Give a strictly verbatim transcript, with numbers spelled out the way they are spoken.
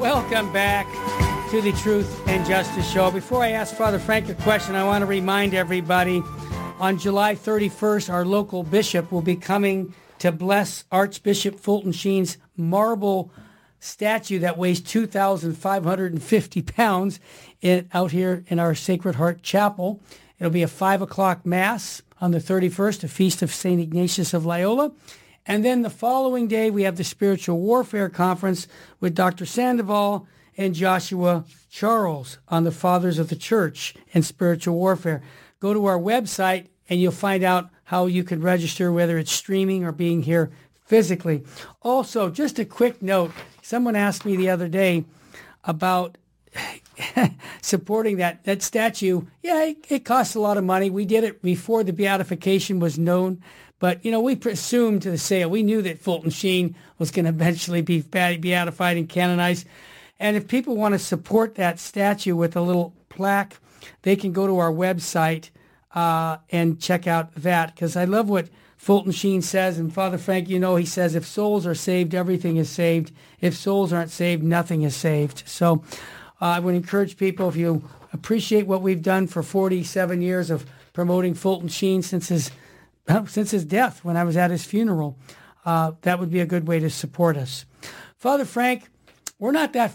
Welcome back to the Truth and Justice Show. Before I ask Father Frank a question, I want to remind everybody on July thirty-first, our local bishop will be coming to bless Archbishop Fulton Sheen's marble statue that weighs two thousand five hundred fifty pounds in, out here in our Sacred Heart Chapel. It'll be a five o'clock Mass on the thirty-first, a feast of Saint Ignatius of Loyola. And then the following day, we have the Spiritual Warfare Conference with Doctor Sandoval and Joshua Charles on the Fathers of the Church and Spiritual Warfare. Go to our website and you'll find out how you can register, whether it's streaming or being here physically. Also, just a quick note. Someone asked me the other day about supporting that, that statue. Yeah, it, it costs a lot of money. We did it before the beatification was known. But, you know, we presumed to the sale. We knew that Fulton Sheen was going to eventually be beatified and canonized. And if people want to support that statue with a little plaque, they can go to our website uh, and check out that. Because I love what Fulton Sheen says. And Father Frank, you know, he says, if souls are saved, everything is saved. If souls aren't saved, nothing is saved. So uh, I would encourage people, if you appreciate what we've done for forty-seven years of promoting Fulton Sheen since his since his death, when I was at his funeral, uh, that would be a good way to support us. Father Frank, we're not that